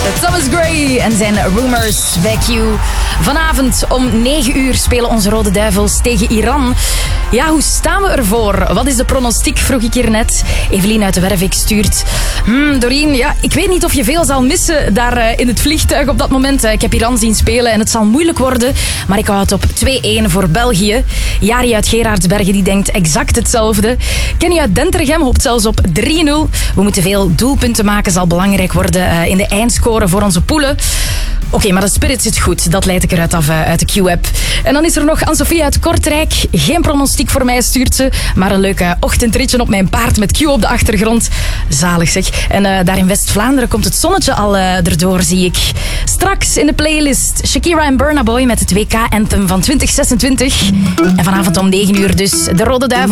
Thomas Gray en zijn Rumors bij Q. Vanavond om 9 uur spelen onze Rode Duivels tegen Iran. Ja, hoe staan we ervoor? Wat is de pronostiek, vroeg ik hier net. Evelien uit de Wervik stuurt. Doreen, ja, ik weet niet of je veel zal missen daar in het vliegtuig op dat moment. Ik heb Iran zien spelen en het zal moeilijk worden. Maar ik hou het op 2-1 voor België. Jari uit Gerardsbergen die denkt exact hetzelfde. Kenny uit Dentergem hoopt zelfs op 3-0. We moeten veel doelpunten maken, zal belangrijk worden in de eindscore voor onze poelen. Oké, maar de spirit zit goed. Dat leid ik eruit af uit de Q-app. En dan is er nog Anne-Sophie uit Kortrijk. Geen pronostiek voor mij stuurt ze, maar een leuke ochtendritje op mijn paard met Q op de achtergrond. Zalig zeg. En daar in West-Vlaanderen komt het zonnetje al erdoor, zie ik. Straks in de playlist Shakira en Burna Boy met het WK-anthem van 2026. En vanavond om 9 uur dus de Rode Duivel.